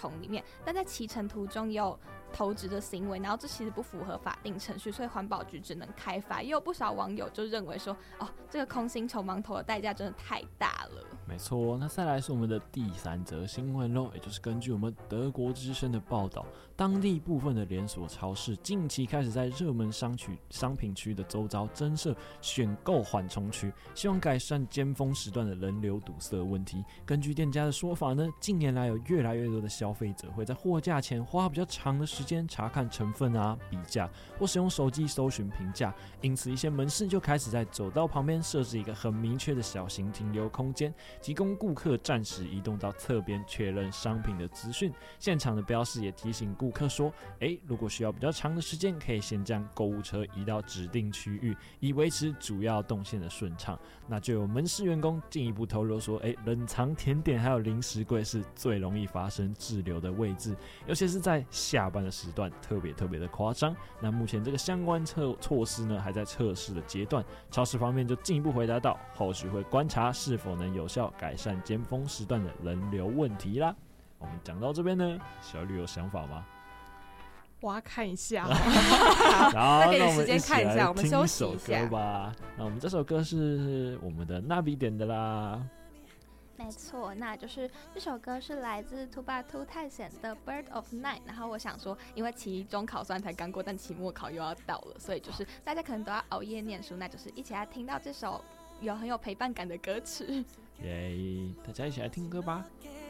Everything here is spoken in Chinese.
桶里面，但在骑乘途中也有投掷的行为，然后这其实不符合法定程序，所以环保局只能开罚。也有不少网友就认为说，这个空心球盲投的代价真的太大了。 没错，那再来是我们的第3则新闻咯，也就是根据我们德国之声的报道，当地部分的连锁超市近期开始在热门商品区的周遭增设选购缓冲区，希望改善尖峰时段的人流堵塞问题。根据店家的说法呢，近年来有越来越多的消费者会在货架前花比较长的时间查看成分啊、比价，或使用手机搜寻评价，因此一些门市就开始在走道旁边设置一个很明确的小型停留空间，提供顾客暂时移动到侧边确认商品的资讯。现场的标示也提醒顾客说，如果需要比较长的时间，可以先将购物车移到指定区域，以维持主要动线的顺畅。那就有门市员工进一步透露说，冷藏甜点还有零食柜是最容易发生滞留的位置，尤其是在下班的时段，特别的夸张。那目前这个相关措施呢，还在测试的阶段。超市方面就进一步回答到，后续会观察是否能有效改善尖峰时段的人流问题啦。我们讲到这边呢，小吕有想法吗？ 我要看一下， 好， 那给你时间我们一起看一下，我来听一们休息首歌一下吧。那我们这首歌是我们的那比点的啦。 没错，那就是这首歌是来自图巴图泰显的 Bird of Night。然后我想说，因为期中考虽然才刚过，但期末考又要到了，所以就是大家可能都要熬夜念书，那就是一起来听到这首很有陪伴感的歌曲。 耶，大家一起来听歌吧。